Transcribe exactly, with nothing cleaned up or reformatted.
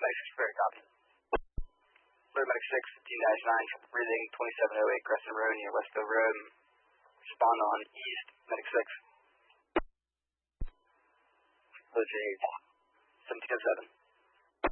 Medic six, very copy. Alert Medic six, fifteen dash nine, triple breathing, twenty-seven oh eight Crescent Road near Westville Road. Respond on East, Medic six. Close eight, seventeen oh seven.